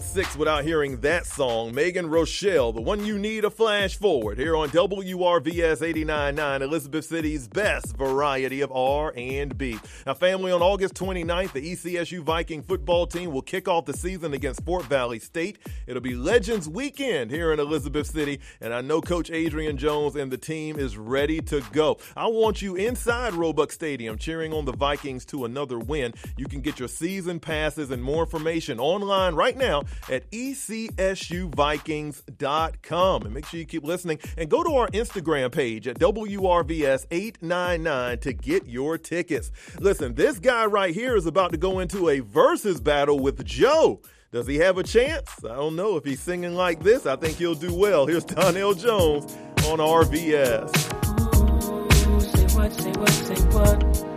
6 without hearing that song. Megan Rochelle, the one you need a flash forward, here on WRVS 89.9, Elizabeth City's best variety of R&B. Now, family, on August 29th, the ECSU Viking football team will kick off the season against Fort Valley State. It'll be Legends Weekend here in Elizabeth City, and I know Coach Adrian Jones and the team is ready to go. I want you inside Roebuck Stadium cheering on the Vikings to another win. You can get your season passes and more information online right now at ECSUVikings.com. And make sure you keep listening and go to our Instagram page at WRVS899 to get your tickets. Listen, this guy right here is about to go into a versus battle with Joe. Does he have a chance? I don't know. If he's singing like this, I think he'll do well. Here's Donnell Jones on RVS. Ooh, say what, say what, say what.